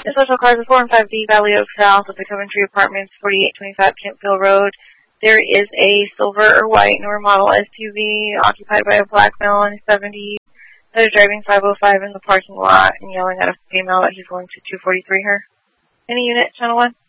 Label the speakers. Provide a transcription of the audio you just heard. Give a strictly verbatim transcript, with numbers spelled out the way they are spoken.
Speaker 1: The social cars are four and five D Valley Oaks South of the Coventry Apartments, forty-eight twenty-five Kempville Road. There is a silver or white newer model S U V occupied by a black male in his seventies that is driving five oh five in the parking lot and yelling at a female that he's going to two forty-three her. Any unit, Channel one?